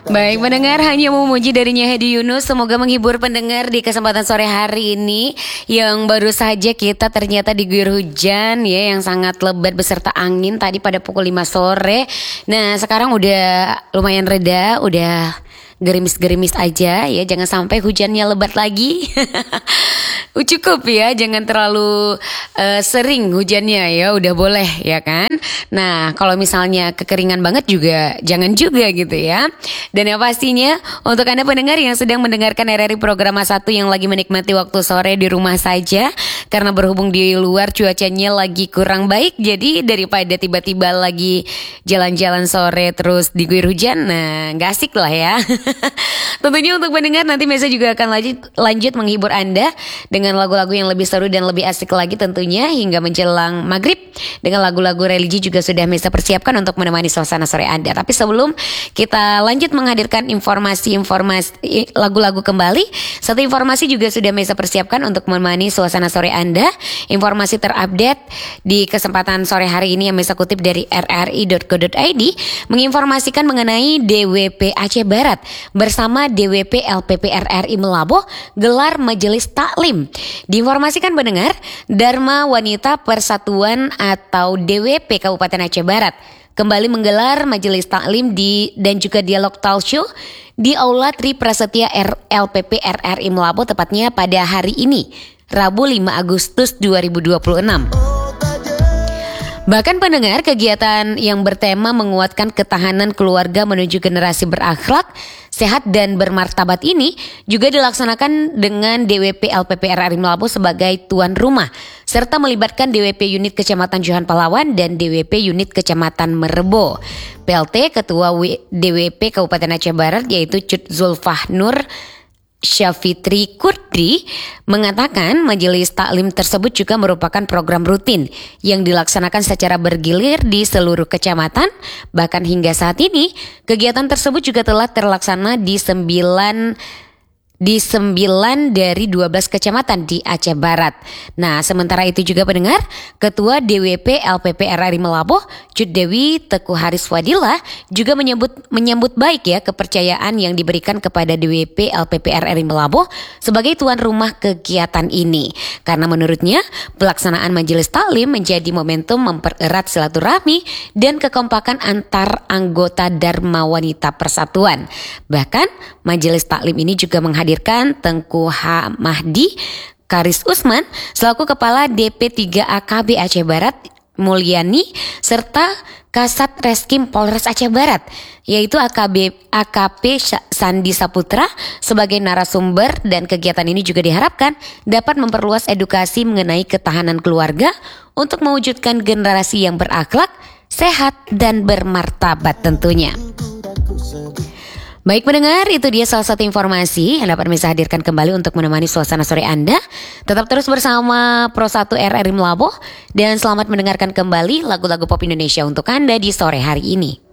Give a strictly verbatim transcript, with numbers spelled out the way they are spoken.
Baik pendengar, hanya memuji darinya Hedi Yunus. Semoga menghibur pendengar di kesempatan sore hari ini. Yang baru saja kita ternyata diguyur hujan ya, yang sangat lebat beserta angin tadi pada pukul lima sore. Nah sekarang udah lumayan reda, udah gerimis-gerimis aja ya. Jangan sampai hujannya lebat lagi. Cukup ya, jangan terlalu uh, sering hujannya ya, udah boleh ya kan. Nah kalau misalnya kekeringan banget juga jangan juga gitu ya. Dan yang pastinya untuk Anda pendengar yang sedang mendengarkan R R I Programa satu yang lagi menikmati waktu sore di rumah saja, karena berhubung di luar cuacanya lagi kurang baik, jadi daripada tiba-tiba lagi jalan-jalan sore terus diguyur hujan, nah gak asik lah ya. Tentunya untuk pendengar nanti Mesa juga akan lanjut, lanjut menghibur Anda dengan lagu-lagu yang lebih seru dan lebih asik lagi tentunya hingga menjelang maghrib. Dengan lagu-lagu religi juga sudah Mesa persiapkan untuk menemani suasana sore Anda. Tapi sebelum kita lanjut menghadirkan informasi-informasi lagu-lagu kembali, satu informasi juga sudah Mesa persiapkan untuk menemani suasana sore Anda. Informasi terupdate di kesempatan sore hari ini yang Mesa kutip dari r r i dot co dot i d menginformasikan mengenai D W P Aceh Barat bersama D W P L P P R R I Melaboh gelar majelis taklim. Diinformasikan pendengar, Dharma Wanita Persatuan atau D W P Kabupaten Aceh Barat kembali menggelar majelis taklim di dan juga dialog talk show di Aula Tri Prasetya L P P R R I Melaboh, tepatnya pada hari ini, Rabu lima Agustus dua ribu dua puluh enam. Bahkan pendengar, kegiatan yang bertema menguatkan ketahanan keluarga menuju generasi berakhlak, sehat dan bermartabat ini juga dilaksanakan dengan D W P L P P R R I Melaboh sebagai tuan rumah, serta melibatkan D W P Unit Kecamatan Johan Palawan dan D W P Unit Kecamatan Merebo. P L T Ketua D W P Kabupaten Aceh Barat yaitu Cut Zulfah Nur Syafitri Kudri mengatakan majelis taklim tersebut juga merupakan program rutin yang dilaksanakan secara bergilir di seluruh kecamatan. Bahkan hingga saat ini kegiatan tersebut juga telah terlaksana di sembilan di sembilan dari dua belas kecamatan di Aceh Barat. Nah, sementara itu juga pendengar, Ketua D W P L P P R R I Melaboh, Cut Dewi Teguh Haris Fadilah juga menyebut menyambut baik ya kepercayaan yang diberikan kepada D W P L P P R R I Melaboh sebagai tuan rumah kegiatan ini. Karena menurutnya, pelaksanaan majelis taklim menjadi momentum mempererat silaturahmi dan kekompakan antar anggota Dharma Wanita Persatuan. Bahkan, majelis taklim ini juga menghadirkan Tengku H. Mahdi Karis Usman selaku Kepala D P tiga A K B Aceh Barat Mulyani serta Kasat Reskim Polres Aceh Barat yaitu A K B A K P Sandi Saputra sebagai narasumber, dan kegiatan ini juga diharapkan dapat memperluas edukasi mengenai ketahanan keluarga untuk mewujudkan generasi yang berakhlak, sehat dan bermartabat tentunya. Baik pendengar, itu dia salah satu informasi yang dapat Mesa hadirkan kembali untuk menemani suasana sore Anda. Tetap terus bersama Pro satu R R I Melaboh dan selamat mendengarkan kembali lagu-lagu pop Indonesia untuk Anda di sore hari ini.